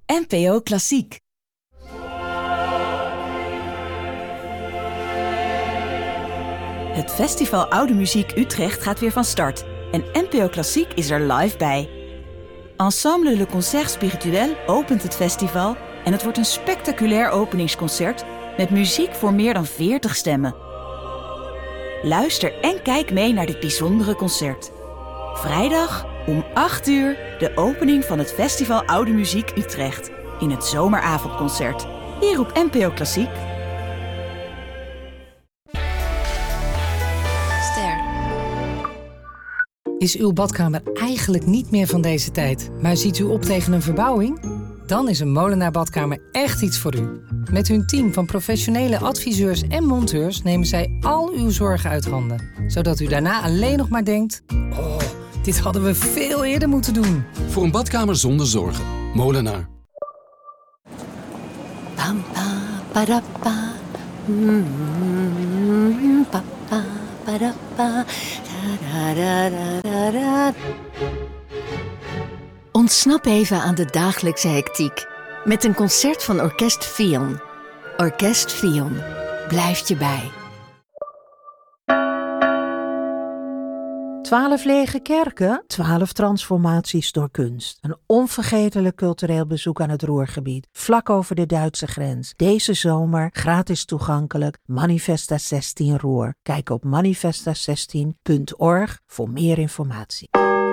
NPO Klassiek. Het Festival Oude Muziek Utrecht gaat weer van start. En NPO Klassiek is er live bij. Ensemble Le Concert Spirituel opent het festival en het wordt een spectaculair openingsconcert met muziek voor meer dan 40 stemmen. Luister en kijk mee naar dit bijzondere concert. Vrijdag om 8 uur de opening van het Festival Oude Muziek Utrecht in het zomeravondconcert. Hier op NPO Klassiek. Is uw badkamer eigenlijk niet meer van deze tijd, maar ziet u op tegen een verbouwing? Dan is een Molenaar Badkamer echt iets voor u. Met hun team van professionele adviseurs en monteurs nemen zij al uw zorgen uit handen. Zodat u daarna alleen nog maar denkt, oh, dit hadden we veel eerder moeten doen. Voor een badkamer zonder zorgen. Molenaar. Pam, pa, para, pa. Pa, pa, para, pa. Ontsnap even aan de dagelijkse hectiek met een concert van Orkest Fion. Orkest Fion blijft je bij. 12 lege kerken, 12 transformaties door kunst. Een onvergetelijk cultureel bezoek aan het Ruhrgebied, vlak over de Duitse grens. Deze zomer gratis toegankelijk, Manifesta 16 Ruhr. Kijk op manifesta16.org voor meer informatie.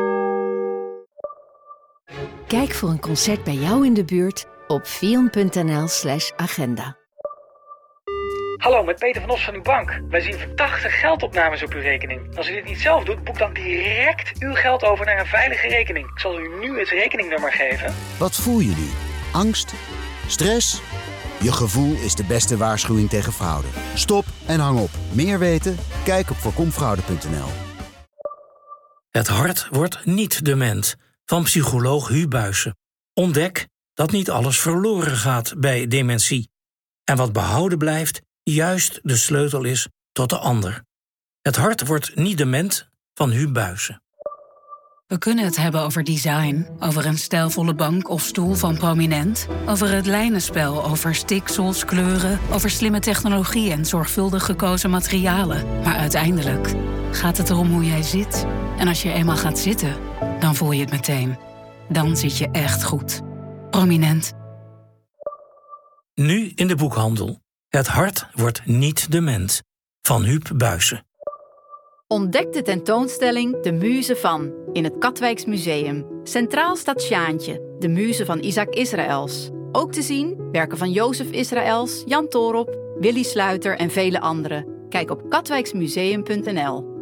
Kijk voor een concert bij jou in de buurt op fion.nl/agenda. Hallo, met Peter van Os van uw bank. Wij zien verdachte geldopnames op uw rekening. Als u dit niet zelf doet, boek dan direct uw geld over naar een veilige rekening. Ik zal u nu het rekeningnummer geven. Wat voel je nu? Angst? Stress? Je gevoel is de beste waarschuwing tegen fraude. Stop en hang op. Meer weten? Kijk op voorkomfraude.nl. Het hart wordt niet dement. Van psycholoog Huub Buijsen. Ontdek dat niet alles verloren gaat bij dementie. En wat behouden blijft, juist de sleutel is tot de ander. Het hart wordt niet dement van Huub Buijsen. We kunnen het hebben over design, over een stijlvolle bank of stoel van Prominent, over het lijnenspel, over stiksels, kleuren, over slimme technologie en zorgvuldig gekozen materialen. Maar uiteindelijk gaat het erom hoe jij zit. En als je eenmaal gaat zitten, dan voel je het meteen. Dan zit je echt goed. Prominent. Nu in de boekhandel. Het hart wordt niet dement. Van Huub Buijsen. Ontdek de tentoonstelling De Muze van in het Katwijks Museum. Centraal staat Sjaantje, de muze van Isaac Israëls. Ook te zien werken van Jozef Israëls, Jan Toorop, Willy Sluiter en vele anderen. Kijk op katwijksmuseum.nl.